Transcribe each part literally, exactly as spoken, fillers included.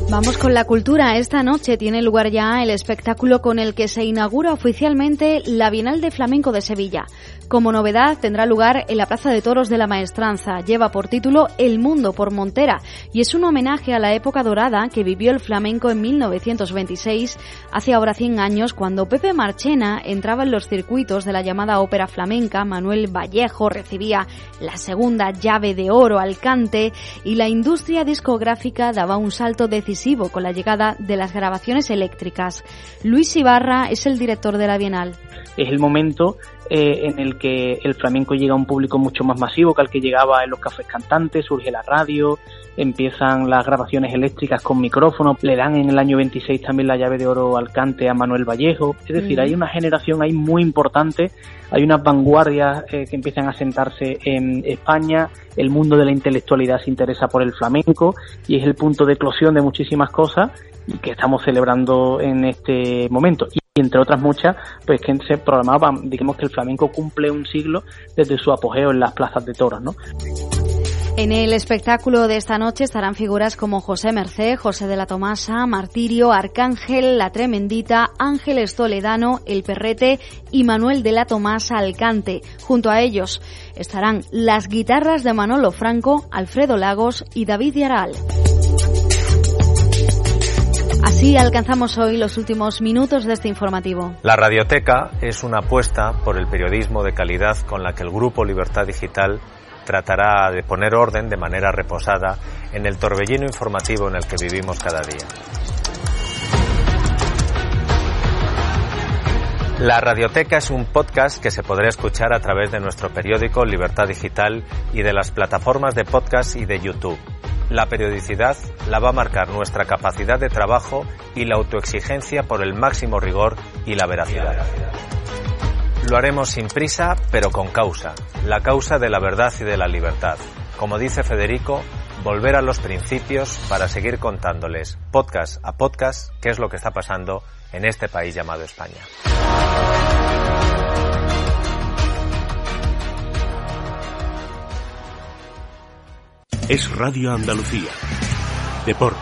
Vamos con la cultura. Esta noche tiene lugar ya el espectáculo con el que se inaugura oficialmente la Bienal de Flamenco de Sevilla. Como novedad, tendrá lugar en la Plaza de Toros de la Maestranza. Lleva por título El Mundo por Montera y es un homenaje a la época dorada que vivió el flamenco en mil novecientos veintiséis, hace ahora cien años, cuando Pepe Marchena entraba en los circuitos de la llamada ópera flamenca, Manuel Vallejo recibía la segunda llave de oro al cante y la industria discográfica daba un salto decisivo con la llegada de las grabaciones eléctricas. Luis Ibarra es el director de la Bienal. Es el momento eh, en el que el flamenco llega a un público mucho más masivo que al que llegaba en los cafés cantantes, surge la radio, empiezan las grabaciones eléctricas con micrófono, le dan en el año veintiséis también la llave de oro al cante a Manuel Vallejo. Es decir, mm. hay una generación ahí muy importante, hay unas vanguardias eh, que empiezan a sentarse en España, el mundo de la intelectualidad se interesa por el flamenco y es el punto de eclosión de muchísimas cosas que estamos celebrando en este momento. Y entre otras muchas, pues que se programaba, digamos que el flamenco cumple un siglo desde su apogeo en las plazas de toros, ¿no? En el espectáculo de esta noche estarán figuras como José Mercé, José de la Tomasa, Martirio, Arcángel, La Tremendita, Ángeles Toledano, El Perrete y Manuel de la Tomasa al cante. Junto a ellos estarán las guitarras de Manolo Franco, Alfredo Lagos y David Yaral. Así alcanzamos hoy los últimos minutos de este informativo. La Radioteca es una apuesta por el periodismo de calidad con la que el Grupo Libertad Digital tratará de poner orden de manera reposada en el torbellino informativo en el que vivimos cada día. La Radioteca es un podcast que se podrá escuchar a través de nuestro periódico Libertad Digital y de las plataformas de podcast y de YouTube. La periodicidad la va a marcar nuestra capacidad de trabajo y la autoexigencia por el máximo rigor y la veracidad. Lo haremos sin prisa, pero con causa, la causa de la verdad y de la libertad. Como dice Federico, volver a los principios para seguir contándoles, podcast a podcast, qué es lo que está pasando en este país llamado España. Es Radio Andalucía. Deportes.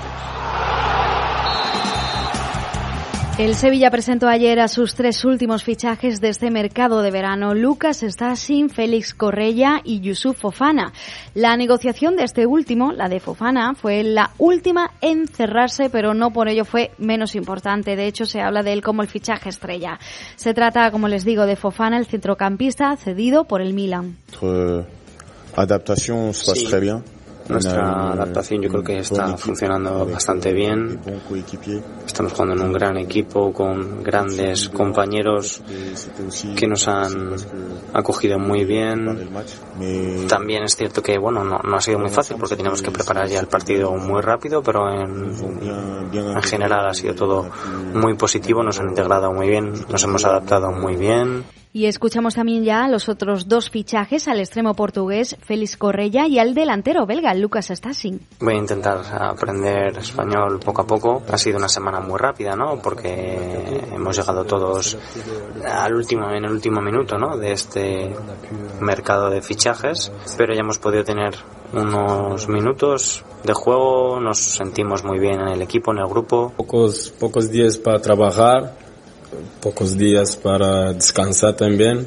El Sevilla presentó ayer a sus tres últimos fichajes de este mercado de verano, Lucas Stacsin, Félix Correia y Youssouf Fofana. La negociación de este último, la de Fofana, fue la última en cerrarse, pero no por ello fue menos importante. De hecho, se habla de él como el fichaje estrella. Se trata, como les digo, de Fofana, el centrocampista cedido por el Milan. Nuestra adaptación se pasa muy bien. Nuestra adaptación yo creo que está funcionando bastante bien. Estamos jugando en un gran equipo con grandes compañeros que nos han acogido muy bien. También es cierto que bueno no, no ha sido muy fácil porque teníamos que preparar ya el partido muy rápido, pero en, en general ha sido todo muy positivo. Nos han integrado muy bien, nos hemos adaptado muy bien. Y escuchamos también ya a los otros dos fichajes, al extremo portugués Félix Correia y al delantero belga Lucas Stacsin. Voy a intentar aprender español poco a poco. Ha sido una semana muy rápida, ¿no? Porque hemos llegado todos al último, en el último minuto, ¿no? De este mercado de fichajes, pero ya hemos podido tener unos minutos de juego, nos sentimos muy bien en el equipo, en el grupo. Pocos, pocos días para trabajar, pocos días para descansar también,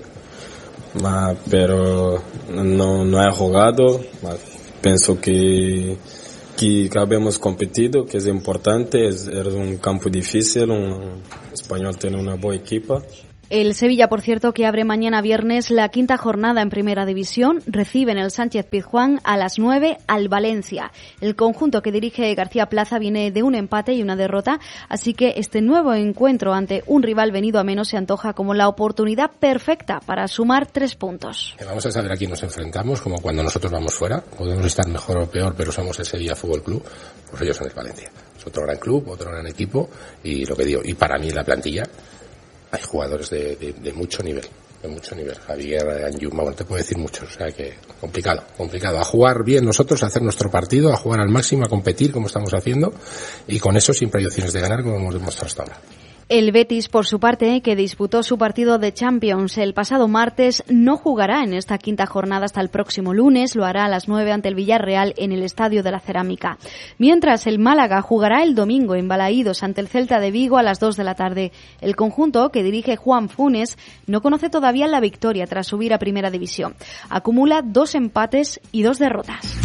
pero no, no he jugado. Pienso que, que habíamos competido, que es importante, es, es un campo difícil, un Español tiene una buena equipa. El Sevilla, por cierto, que abre mañana viernes la quinta jornada en Primera División, recibe en el Sánchez Pizjuán a las nueve al Valencia. El conjunto que dirige García Plaza viene de un empate y una derrota, así que este nuevo encuentro ante un rival venido a menos se antoja como la oportunidad perfecta para sumar tres puntos. Vamos a saber a quién nos enfrentamos, como cuando nosotros vamos fuera. Podemos estar mejor o peor, pero somos el Sevilla Fútbol Club, pues ellos son el Valencia. Es otro gran club, otro gran equipo, y lo que digo, y para mí la plantilla, hay jugadores de, de, de mucho nivel, de mucho nivel. Javier, Anjuma, bueno, te puedo decir muchos, o sea que complicado, complicado. A jugar bien nosotros, a hacer nuestro partido, a jugar al máximo, a competir como estamos haciendo, y con eso siempre hay opciones de ganar como hemos demostrado hasta ahora. El Betis, por su parte, que disputó su partido de Champions el pasado martes, no jugará en esta quinta jornada hasta el próximo lunes. Lo hará a las nueve ante el Villarreal en el Estadio de la Cerámica. Mientras, el Málaga jugará el domingo en Balaídos ante el Celta de Vigo a las dos de la tarde. El conjunto, que dirige Juan Funes, no conoce todavía la victoria tras subir a Primera División. Acumula dos empates y dos derrotas.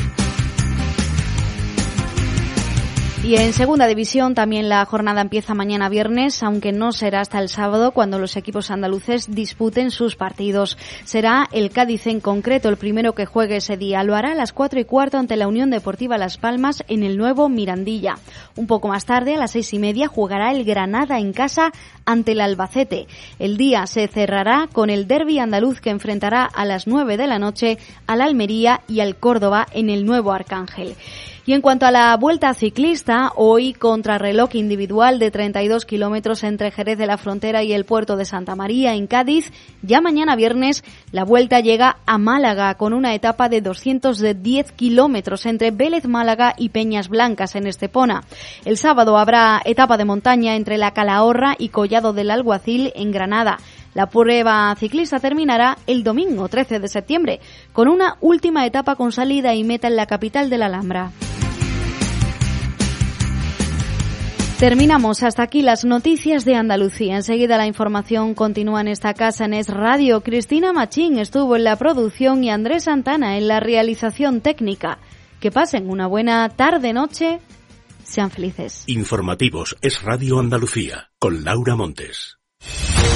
Y en Segunda División también la jornada empieza mañana viernes, aunque no será hasta el sábado cuando los equipos andaluces disputen sus partidos. Será el Cádiz en concreto el primero que juegue ese día. Lo hará a las cuatro y cuarto ante la Unión Deportiva Las Palmas en el nuevo Mirandilla. Un poco más tarde, a las seis y media, jugará el Granada en casa ante el Albacete. El día se cerrará con el derbi andaluz que enfrentará a las nueve de la noche al Almería y al Córdoba en el nuevo Arcángel. Y en cuanto a la vuelta ciclista, hoy contrarreloj individual de treinta y dos kilómetros entre Jerez de la Frontera y el puerto de Santa María en Cádiz. Ya mañana viernes la vuelta llega a Málaga con una etapa de doscientos diez kilómetros entre Vélez Málaga y Peñas Blancas en Estepona. El sábado habrá etapa de montaña entre La Calahorra y Collado del Alguacil en Granada. La prueba ciclista terminará el domingo trece de septiembre con una última etapa con salida y meta en la capital de la Alhambra. Terminamos hasta aquí las noticias de Andalucía. Enseguida la información continúa en esta casa en Es Radio. Cristina Machín estuvo en la producción y Andrés Santana en la realización técnica. Que pasen una buena tarde-noche. Sean felices. Informativos Es Radio Andalucía con Laura Montes.